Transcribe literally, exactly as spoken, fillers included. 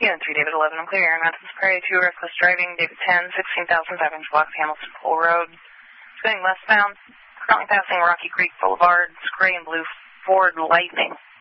Unit three, David eleven, I'm clear. Mountains Prairie two, reckless driving. David ten, sixteen thousand five hundred blocks, Hamilton Pole Road. Going westbound, currently passing Rocky Creek Boulevard, gray and blue Ford Lightning.